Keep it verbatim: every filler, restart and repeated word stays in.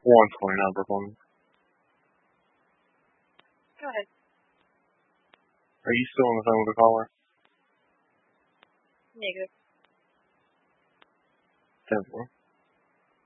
one twenty-nine performance. Go ahead. Are you still on the phone with the caller? Negative. ten four.